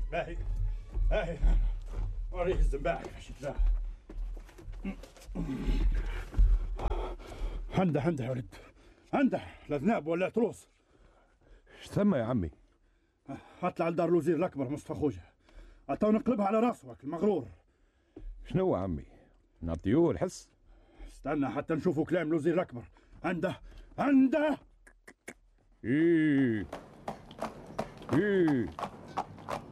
باهي باهي وريه الزنباعي باش يتباع. عنده يا ولد، عنده لا ذناب ولا تروس. ايش ثم يا عمي؟ اطلع لدار الوزير الاكبر مصطفى خوجه، عطاو نقلبها على راسه المغرور. شنو عمي؟ نعطيوه الحس؟ استنى حتى نشوفوا كلام الوزير الاكبر. عنده ايه